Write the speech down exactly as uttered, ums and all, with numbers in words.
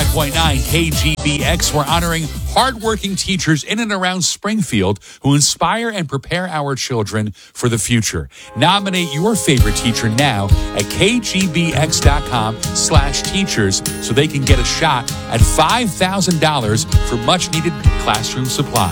five point nine K G B X, we're honoring hardworking teachers in and around Springfield who inspire and prepare our children for the future. Nominate your favorite teacher now at kgbx.com slash teachers so they can get a shot at five thousand dollars for much-needed classroom supplies.